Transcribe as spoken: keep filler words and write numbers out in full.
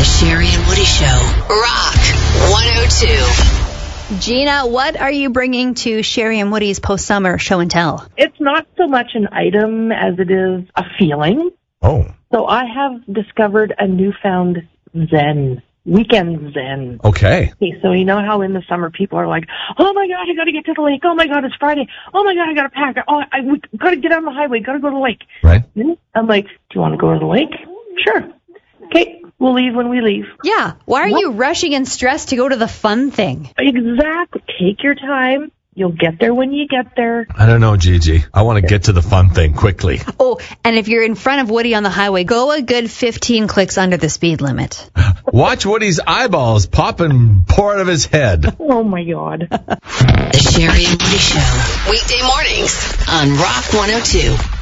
The Sherry and Woody Show. Rock one oh two. Gina, what are you bringing to Sherry and Woody's post-summer show and tell? It's not so much an item as it is a feeling. Oh. So I have discovered a newfound zen. Weekend zen. Okay. Okay, so you know how in the summer people are like, oh my God, I gotta get to the lake. Oh my God, it's Friday. Oh my God, I gotta pack. Oh, I we gotta get on the highway. Gotta go to the lake. Right. I'm like, do you want to go to the lake? Sure. Okay, we'll leave when we leave. Yeah. Why are What? you rushing and stressed to go to the fun thing? Exactly. Take your time. You'll get there when you get there. I don't know, Gigi. I want to get to the fun thing quickly. Oh, and if you're in front of Woody on the highway, go a good fifteen clicks under the speed limit. Watch Woody's eyeballs pop and pour out of his head. Oh my God. The Sherry and Woody Show. Weekday mornings on Rock one oh two.